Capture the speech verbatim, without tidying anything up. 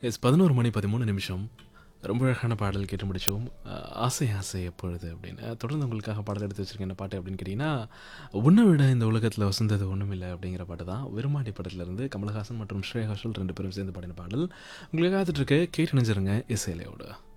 S பதினொரு மணி பதிமூணு நிமிஷம். ரொம்ப அழகான பாடல் கேட்டு முடிச்சோம். அ ஆசை ஆசை எப்பொழுது அப்படின்னு. தொடர்ந்து உங்களுக்காக பாடல் எடுத்து வச்சிருக்கேன். என்ன பாட்டு அப்படின்னு கேட்டிங்கன்னா, "உன்ன விட இந்த உலகத்தில வசந்தது ஒண்ணுமில்ல" அப்படிங்கிற பாட்டு தான். விருமாண்டி படத்திலருந்து கமலஹாசன் மற்றும் ஸ்ரேயா கோஷல் ரெண்டு பேரும் சேர்ந்து பாடின பாடல். உங்களுக்காக காத்துட்ருக்கு. கேட்டு இணைஞ்சிருங்க இசையிலையோட.